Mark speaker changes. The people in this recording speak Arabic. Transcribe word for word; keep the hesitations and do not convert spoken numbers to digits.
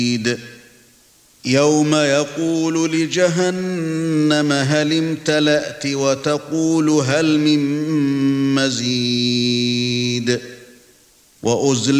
Speaker 1: يَوْمَ يَقُولُ لِجَهَنَّمَ هَلِ امْتَلَأْتِ وَتَقُولُ هَلْ مِن مَّزِيدٍ وَأُزْلِفَتِ